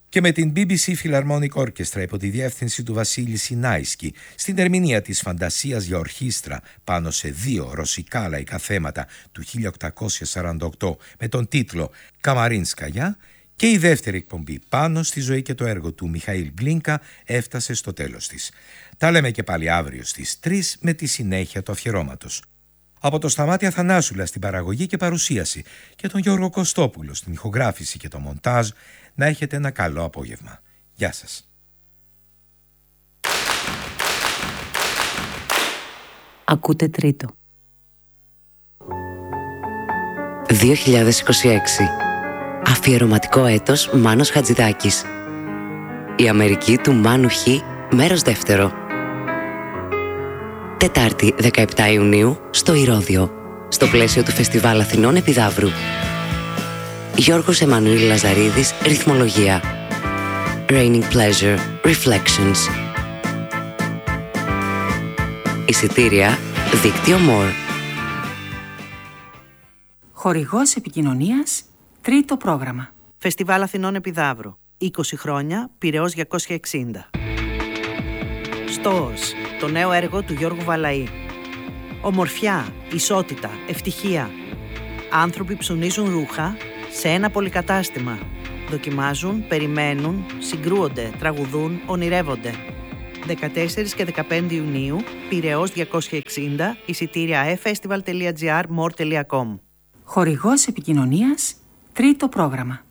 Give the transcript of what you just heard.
και με την BBC Philharmonic Orchestra υπό τη διεύθυνση του Βασίλη Σινάισκι στην ερμηνεία της φαντασίας για ορχήστρα πάνω σε 2 ρωσικά λαϊκά θέματα του 1848 με τον τίτλο «Καμαρίνσκαγια», και η δεύτερη εκπομπή πάνω στη ζωή και το έργο του Μιχαήλ Γκλίνκα έφτασε στο τέλος της. Τα λέμε και πάλι αύριο στις 3 με τη συνέχεια του αφιερώματος. Από το Σταμάτη Αθανάσουλα στην παραγωγή και παρουσίαση και τον Γιώργο Κωστόπουλο στην ηχογράφηση και το μοντάζ, να έχετε ένα καλό απόγευμα. Γεια σας. Ακούτε Τρίτο. 2026. Αφιερωματικό έτος Μάνος Χατζηδάκης. Η Αμερική του Μάνου Χ, μέρος δεύτερο. Τετάρτη 17 Ιουνίου στο Ηρώδειο, στο πλαίσιο του Φεστιβάλ Αθηνών Επιδαύρου. Γιώργος Εμμανουήλ Λαζαρίδης, ρυθμολογία. Raining Pleasure, Reflections. Εισιτήρια, δίκτυο More. Χορηγός επικοινωνίας, τρίτο πρόγραμμα. Φεστιβάλ Αθηνών Επιδαύρου. 20 χρόνια, Πειραιώς 260. Στόος, το νέο έργο του Γιώργου Βαλαή. Ομορφιά, ισότητα, ευτυχία. Άνθρωποι ψουνίζουν ρούχα σε ένα πολυκατάστημα. Δοκιμάζουν, περιμένουν, συγκρούονται, τραγουδούν, ονειρεύονται. 14 και 15 Ιουνίου, Πειραιώς 260, εισιτήρια efestival.gr, more.com. Χορηγός επικοινωνίας, τρίτο πρόγραμμα.